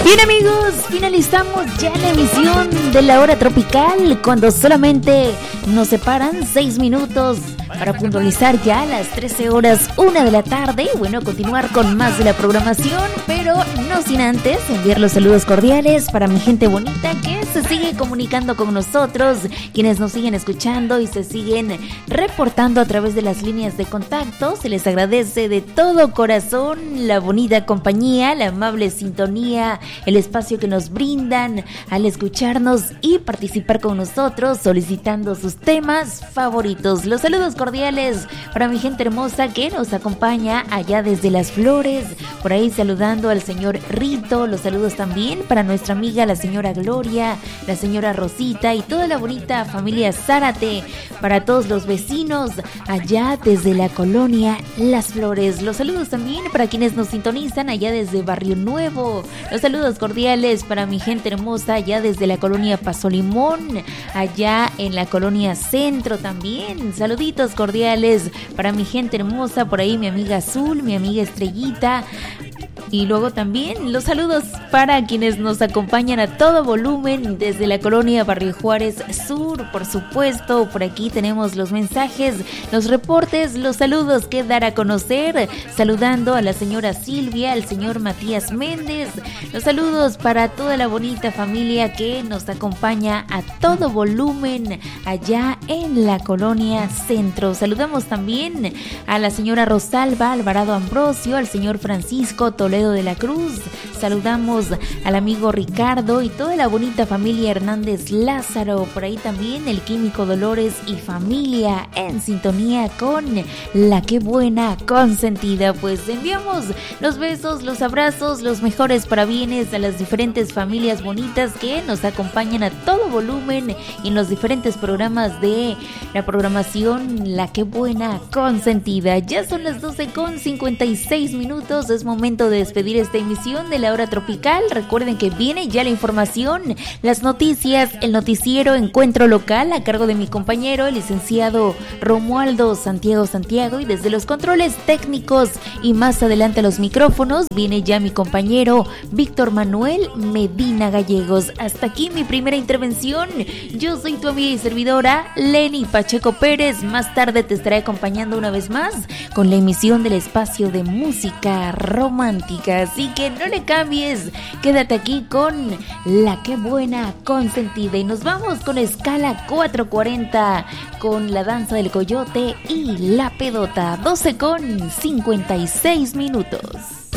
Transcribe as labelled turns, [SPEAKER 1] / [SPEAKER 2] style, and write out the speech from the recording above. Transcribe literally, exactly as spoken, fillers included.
[SPEAKER 1] Bien amigos, finalizamos ya la emisión de la hora tropical cuando solamente nos separan seis minutos para puntualizar ya a las trece horas una de la tarde. Bueno, continuar con más de la programación, pero no sin antes enviar los saludos cordiales para mi gente bonita que se sigue comunicando con nosotros, quienes nos siguen escuchando y se siguen reportando a través de las líneas de contacto. Se les agradece de todo corazón la bonita compañía, la amable sintonía, el espacio que nos brindan al escucharnos y participar con nosotros solicitando sus temas favoritos. Los saludos cordiales para mi gente hermosa que nos acompaña allá desde Las Flores, por ahí saludando al señor Rito. Los saludos también para nuestra amiga la señora Gloria, la señora Rosita y toda la bonita familia Zárate, para todos los vecinos allá desde la colonia Las Flores. Los saludos también para quienes nos sintonizan allá desde Barrio Nuevo. Los saludos cordiales para mi gente hermosa allá desde la colonia Paso Limón, allá en la colonia Centro también. Saluditos cordiales para mi gente hermosa, por ahí mi amiga Azul, mi amiga Estrellita. Y luego también los saludos para quienes nos acompañan a todo volumen desde la colonia Barrio Juárez Sur, por supuesto. Por aquí tenemos los mensajes, los reportes, los saludos que dar a conocer, saludando a la señora Silvia, al señor Matías Méndez. Los saludos para toda la bonita familia que nos acompaña a todo volumen allá en la colonia Centro. Saludamos también a la señora Rosalba Alvarado Ambrosio, al señor Francisco Toledo de la Cruz. Saludamos al amigo Ricardo y toda la bonita familia Hernández Lázaro. Por ahí también el Químico Dolores y familia en sintonía con la que buena consentida. Pues enviamos los besos, los abrazos, los mejores parabienes a las diferentes familias bonitas que nos acompañan a todo volumen en los diferentes programas de la programación La que buena consentida. Ya son las doce con cincuenta y seis minutos. Es momento de despedir esta emisión de la hora tropical. Recuerden que viene ya la información, las noticias, el noticiero Encuentro Local a cargo de mi compañero, el licenciado Romualdo Santiago Santiago, y desde los controles técnicos y más adelante los micrófonos viene ya mi compañero Víctor Manuel Medina Gallegos. Hasta aquí mi primera intervención. Yo soy tu amiga y servidora Leni Pacheco Pérez. Más tarde te estaré acompañando una vez más con la emisión del espacio de música romántica. Así que no le cambies, quédate aquí con La que buena consentida y nos vamos con Escala cuatrocientos cuarenta con La danza del coyote y La pedota. Doce con cincuenta y seis minutos.